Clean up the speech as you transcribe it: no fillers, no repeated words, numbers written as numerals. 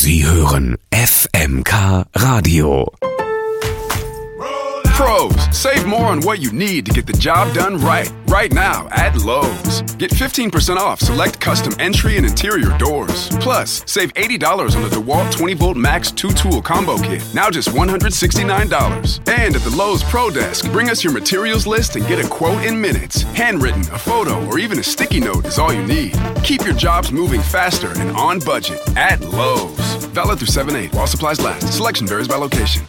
Sie hören FMK Radio. Pros, save more on what you need to get the job done right. Right now at Lowe's. Get 15% off select custom entry and interior doors. Plus, save $80 on the DeWalt 20-volt Max 2-tool combo kit. Now just $169. And at the Lowe's Pro Desk, bring us your materials list and get a quote in minutes. Handwritten, a photo, or even a sticky note is all you need. Keep your jobs moving faster and on budget at Lowe's. Valid through 7/8 while supplies last. Selection varies by location.